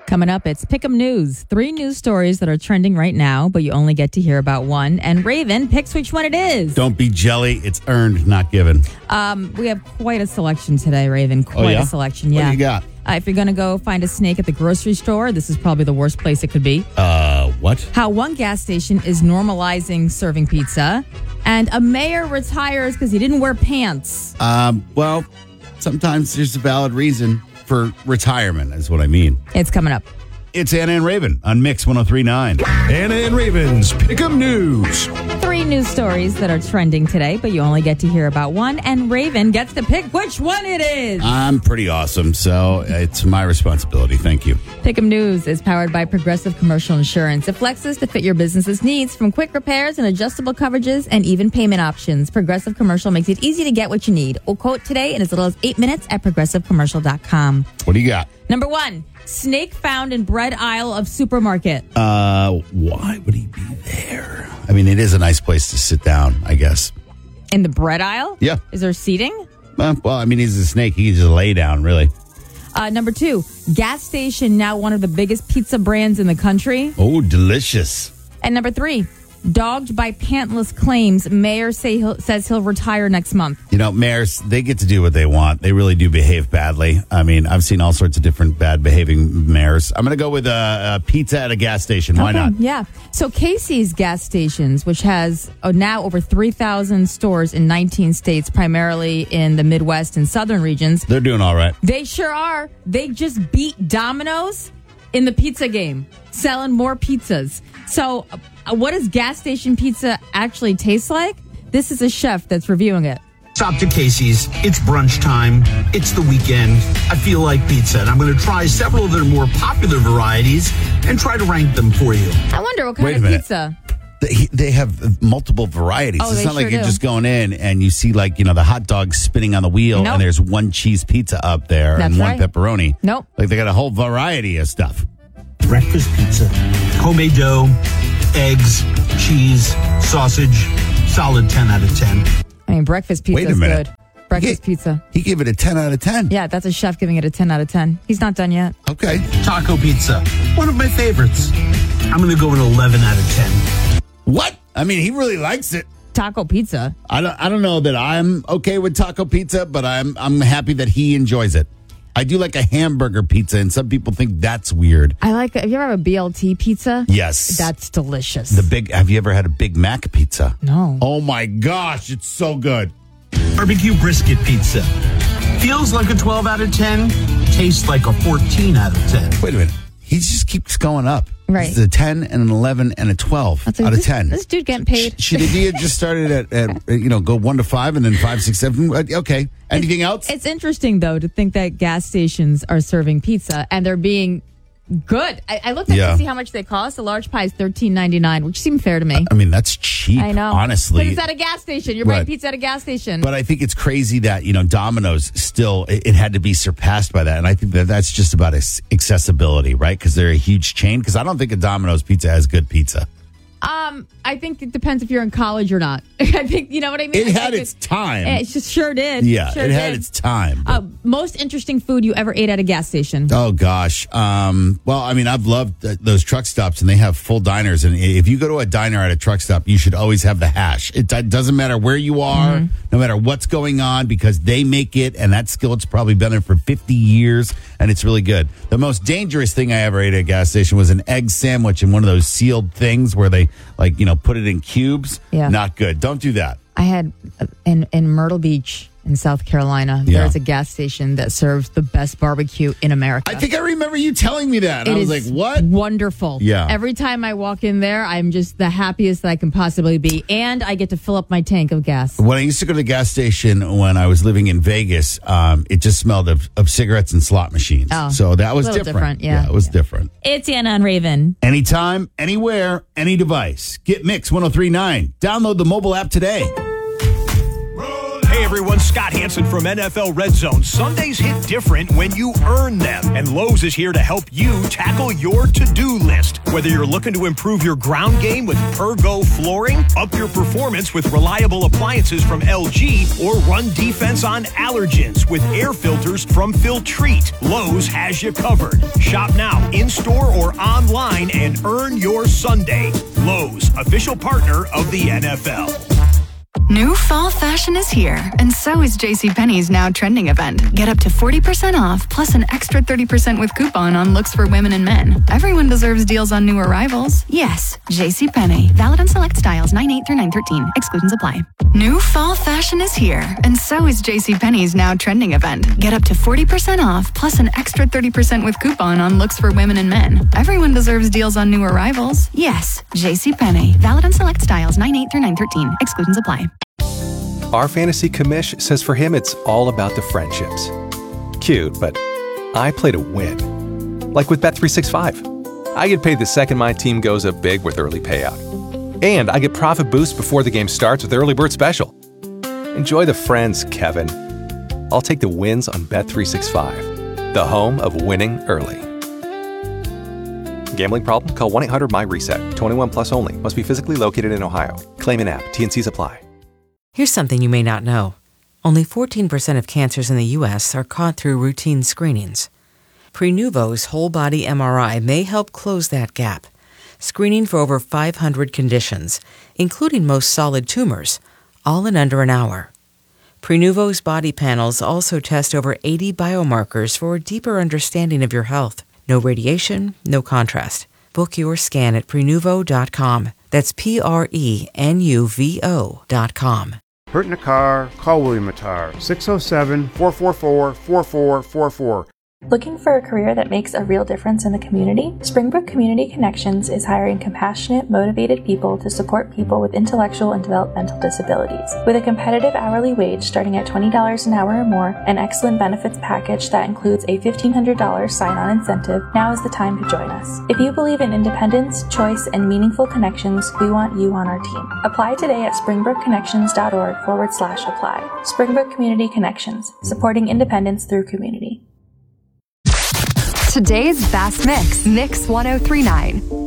Coming up, it's Pick'em News. 3 news stories that are trending right now, but you only get to hear about one. And Raven picks which one it is. Don't be jelly. It's earned, not given. We have quite a selection today, Raven. Quite a selection, yeah. What do you got? If you're going to go find a snake at the grocery store, this is probably the worst place it could be. What? How one gas station is normalizing serving pizza. And a mayor retires because he didn't wear pants. Well, sometimes there's a valid reason for retirement, is what I mean. It's coming up. It's Anna and Raven on Mix 103.9. Anna and Raven's Pick'em News. 3 news stories that are trending today, but you only get to hear about one. And Raven gets to pick which one it is. I'm pretty awesome, so it's my responsibility. Thank you. Pick'em News is powered by Progressive Commercial Insurance. It flexes to fit your business's needs, from quick repairs and adjustable coverages and even payment options. Progressive Commercial makes it easy to get what you need. We'll quote today in as little as 8 minutes at progressivecommercial.com. What do you got? Number 1, snake found in bread aisle of supermarket. Why would he be there? I mean, it is a nice place to sit down, I guess. In the bread aisle? Yeah. Is there seating? Well, I mean, he's a snake. He can just lay down, really. Number 2, gas station, now one of the biggest pizza brands in the country. Oh, delicious. And number 3, dogged by pantless claims, mayor says he'll retire next month. You know, mayors, they get to do what they want. They really do behave badly. I mean, I've seen all sorts of different bad behaving mayors. I'm going to go with a pizza at a gas station. Why not? Yeah. So Casey's gas stations, which has now over 3,000 stores in 19 states, primarily in the Midwest and southern regions. They're doing all right. They sure are. They just beat Domino's in the pizza game, selling more pizzas. So what does gas station pizza actually taste like? This is a chef that's reviewing it. Stop to Casey's. It's brunch time. It's the weekend. I feel like pizza, and I'm going to try several of their more popular varieties and try to rank them for you. I wonder what kind Wait a of minute. pizza. They have multiple varieties. Oh, it's they not like sure you're do. just going in and you see, like, you know, the hot dog spinning on the wheel Nope. and there's one cheese pizza up there That's and one right. pepperoni. Nope. Like, they got a whole variety of stuff. Breakfast pizza. Homemade dough, eggs, cheese, sausage. Solid 10 out of 10. I mean, breakfast pizza Wait a is minute. good. Breakfast pizza. He gave it a 10 out of 10. Yeah, that's a chef giving it a 10 out of 10. He's not done yet. Okay. Taco pizza. One of my favorites. I'm going to go an 11 out of 10. What? I mean, he really likes it. Taco pizza. I don't know that I'm okay with taco pizza, but I'm happy that he enjoys it. I do like a hamburger pizza, and some people think that's weird. Have you ever had a BLT pizza? Yes. That's delicious. Have you ever had a Big Mac pizza? No. Oh my gosh, it's so good. Barbecue brisket pizza. Feels like a 12 out of 10. Tastes like a 14 out of 10. Wait a minute. He just keeps going up. Right. It's a 10 and an 11 and a 12 That's like, out of this- 10. This dude getting paid. Should he have just started at go 1 to 5 and then 5, 6, 7? Okay. Anything else? It's interesting, though, to think that gas stations are serving pizza and they're being good. I looked up to see how much they cost. A large pie is $13.99, which seemed fair to me. I mean, that's cheap. I know. Honestly. But it's at a gas station. You're buying Right. pizza at a gas station. But I think it's crazy that, Domino's still, it had to be surpassed by that. And I think that that's just about accessibility, right? Because they're a huge chain. Because I don't think a Domino's pizza has good pizza. I think it depends if you're in college or not. I think, you know what I mean? It I had think its time. It just sure did. Yeah, Sure it had did. its time. Most interesting food you ever ate at a gas station? Oh, gosh. Well, I mean, I've loved those truck stops, and they have full diners. And if you go to a diner at a truck stop, you should always have the hash. It doesn't matter where you are, no matter what's going on, because they make it, and that skillet's probably been there for 50 years, and it's really good. The most dangerous thing I ever ate at a gas station was an egg sandwich in one of those sealed things where they, put it in cubes. Yeah. Not good. Don't do that. I had in Myrtle Beach in South Carolina, Yeah. there's a gas station that serves the best barbecue in America. I think I remember you telling me that. And I was like, is what? Wonderful. Yeah. Every time I walk in there, I'm just the happiest that I can possibly be. And I get to fill up my tank of gas. When I used to go to the gas station when I was living in Vegas, it just smelled of cigarettes and slot machines. Oh, so that was a little different. different, yeah. It was different. It's Anna and Raven. Anytime, anywhere, any device. Get Mix 103.9. Download the mobile app today. Hey everyone, Scott Hansen from NFL Red Zone. Sundays hit different when you earn them, and Lowe's is here to help you tackle your to-do list. Whether you're looking to improve your ground game with Pergo flooring, up your performance with reliable appliances from LG, or run defense on allergens with air filters from Filtrete, Lowe's has you covered. Shop now, in-store or online, and earn your Sunday. Lowe's, official partner of the NFL. New fall fashion is here, and so is JCPenney's Now Trending event. Get up to 40% off, plus an extra 30% with coupon on looks for women and men. Everyone deserves deals on new arrivals. Yes, JCPenney. Valid on select styles 9/8 through 9/13. Exclusions apply. New fall fashion is here, and so is JCPenney's Now Trending event. Get up to 40% off, plus an extra 30% with coupon on looks for women and men. Everyone deserves deals on new arrivals. Yes, JCPenney. Valid on select styles 9/8 through 9/13. Exclusions apply. Our fantasy commish says for him it's all about the friendships. Cute, but I play to win. Like with Bet365. I get paid the second my team goes up big with early payout. And I get profit boosts before the game starts with Early Bird Special. Enjoy the friends, Kevin. I'll take the wins on Bet365, the home of winning early. Gambling problem? Call 1-800-MY-RESET. 21 plus only. Must be physically located in Ohio. Claim an app. T&Cs apply. Here's something you may not know. Only 14% of cancers in the U.S. are caught through routine screenings. Prenuvo's whole-body MRI may help close that gap, screening for over 500 conditions, including most solid tumors, all in under an hour. Prenuvo's body panels also test over 80 biomarkers for a deeper understanding of your health. No radiation, no contrast. Book your scan at Prenuvo.com. That's Prenuvo.com. Hurt in a car? Call William Attar, 607-444-4444. Looking for a career that makes a real difference in the community? Springbrook Community Connections is hiring compassionate, motivated people to support people with intellectual and developmental disabilities. With a competitive hourly wage starting at $20 an hour or more, an excellent benefits package that includes a $1,500 sign-on incentive, now is the time to join us. If you believe in independence, choice, and meaningful connections, we want you on our team. Apply today at springbrookconnections.org/apply. Springbrook Community Connections, supporting independence through community. Today's Best Mix, Mix 1039.